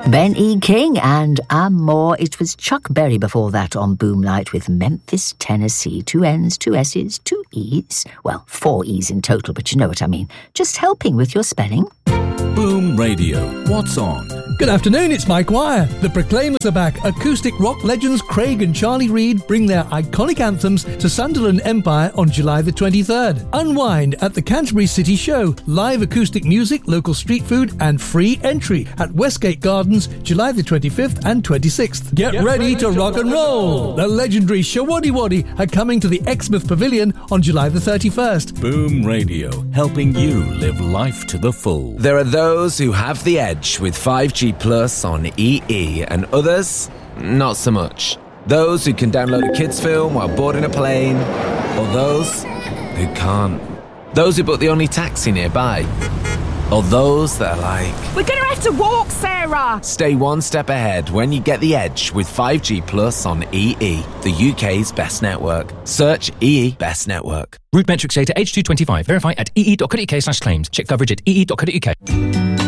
Ben E. King and Amor. It was Chuck Berry before that on Boomlight with Memphis, Tennessee. 2 N's, 2 S's, 2 E's. Well, 4 E's in total, but you know what I mean. Just helping with your spelling. Boom Radio. What's on? Good afternoon, it's Mike Wire. The Proclaimers are back. Acoustic rock legends Craig and Charlie Reid bring their iconic anthems to Sunderland Empire on July the 23rd. Unwind at the Canterbury City Show. Live acoustic music, local street food and free entry at Westgate Gardens, July the 25th and 26th. Get ready to rock and roll. The legendary Shawaddy Waddy are coming to the Exmouth Pavilion on July the 31st. Boom Radio, helping you live life to the full. There are those who have the edge with 5G Plus on EE and others, not so much. Those who can download a kids film while boarding a plane, or those who can't. Those who book the only taxi nearby, or those that are like, we're going to have to walk, Sarah! Stay one step ahead when you get the edge with 5G Plus on EE, the UK's best network. Search EE Best Network. Root metrics data H225. Verify at ee.co.uk/claims. Check coverage at ee.co.uk.